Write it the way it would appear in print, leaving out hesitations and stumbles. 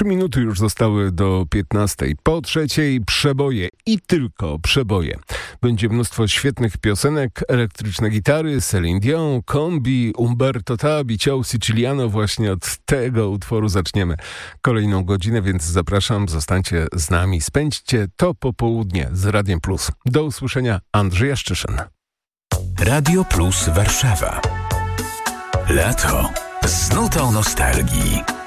3 minuty już zostały do 15. Po trzeciej przeboje i tylko przeboje. Będzie mnóstwo świetnych piosenek, elektryczne gitary, Celine Dion, Kombi, Umberto Tabi, Ciao Siciliano. Właśnie od tego utworu zaczniemy kolejną godzinę, więc zapraszam, zostańcie z nami, spędźcie to popołudnie z Radiem Plus. Do usłyszenia, Andrzej Szczyszyn. Radio Plus Warszawa. Lato z nutą nostalgii.